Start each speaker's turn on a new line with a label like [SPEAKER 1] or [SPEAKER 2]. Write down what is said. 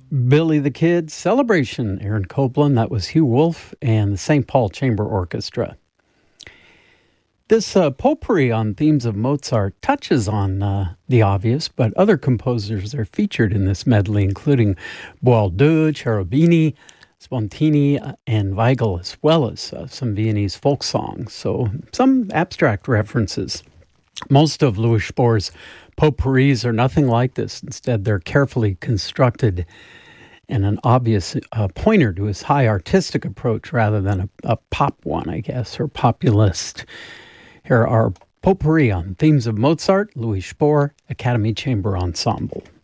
[SPEAKER 1] Billy the Kid, Celebration, Aaron Copland, that was Hugh Wolf, and the St. Paul Chamber Orchestra. This potpourri on themes of Mozart touches on the obvious, but other composers are featured in this medley, including Boieldieu, Cherubini, Spontini, and Weigel, as well as some Viennese folk songs. So some abstract references. Most of Louis Spohr's potpourris are nothing like this. Instead, they're carefully constructed and an obvious pointer to his high artistic approach rather than a pop one, I guess, or populist. Here are potpourri on themes of Mozart, Louis Spohr, Academy Chamber Ensemble.